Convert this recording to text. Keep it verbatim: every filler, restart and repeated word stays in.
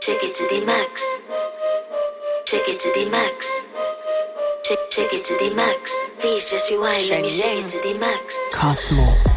Take it to the max. Take it to the max. Take, take it to the max. Please just rewind. Let me take it to the max. Cosmo.